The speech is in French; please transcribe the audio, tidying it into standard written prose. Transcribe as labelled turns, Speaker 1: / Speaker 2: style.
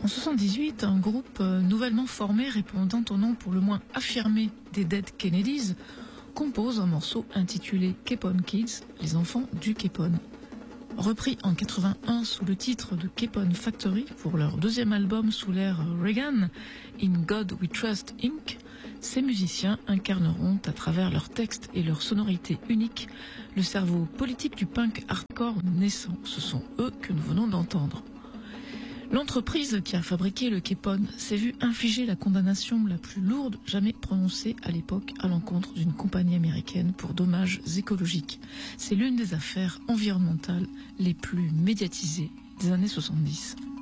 Speaker 1: En 78, un groupe nouvellement formé répondant au nom pour le moins affirmé des Dead Kennedys compose un morceau intitulé Capone Kids, les enfants du Capone. Repris en 81 sous le titre de Capone Factory pour leur deuxième album sous l'ère Reagan, In God We Trust Inc., ces musiciens incarneront à travers leurs textes et leur sonorité unique le cerveau politique du punk hardcore naissant. Ce sont eux que nous venons d'entendre. L'entreprise qui a fabriqué le Capone s'est vue infliger la condamnation la plus lourde jamais prononcée à l'époque à l'encontre d'une compagnie américaine pour dommages écologiques. C'est l'une des affaires environnementales les plus médiatisées des années 70.